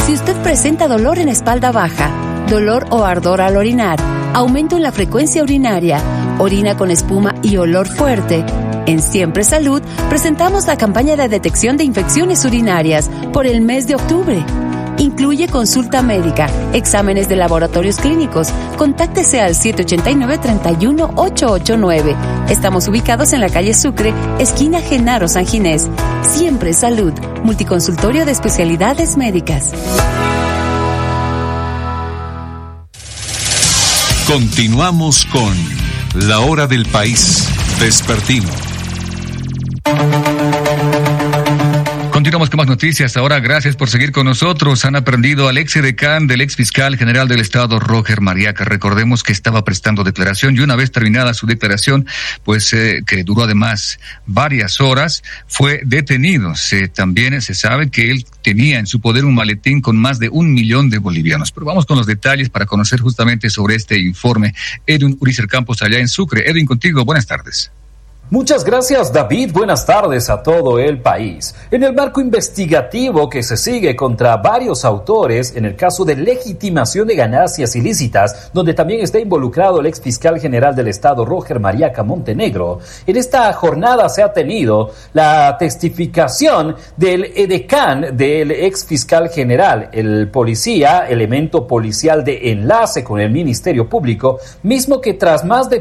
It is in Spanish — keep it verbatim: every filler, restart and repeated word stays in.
Si usted presenta dolor en espalda baja, dolor o ardor al orinar, aumento en la frecuencia urinaria, orina con espuma y olor fuerte, en Siempre Salud presentamos la campaña de detección de infecciones urinarias por el mes de octubre. Incluye consulta médica, exámenes de laboratorios clínicos. Contáctese al siete ocho nueve, tres uno, ocho ocho nueve. Estamos ubicados en la calle Sucre, esquina Genaro San Ginés. Siempre Salud, multiconsultorio de especialidades médicas. Continuamos con La Hora del País Vespertino. Continuamos con más noticias. Ahora, gracias por seguir con nosotros. Han aprendido al ex edecán del ex fiscal general del Estado, Roger Mariaca. Recordemos que estaba prestando declaración y una vez terminada su declaración, pues eh, que duró además varias horas, fue detenido. Se, también se sabe que él tenía en su poder un maletín con más de un millón de bolivianos. Pero vamos con los detalles para conocer justamente sobre este informe. Edwin Urícer Campos, allá en Sucre. Edwin, contigo. Buenas tardes. Muchas gracias, David. Buenas tardes a todo el país. En el marco investigativo que se sigue contra varios autores en el caso de legitimación de ganancias ilícitas, donde también está involucrado el ex fiscal general del Estado, Roger Mariaca Montenegro, en esta jornada se ha tenido la testificación del edecán del ex fiscal general, el policía, elemento policial de enlace con el Ministerio Público, mismo que tras más de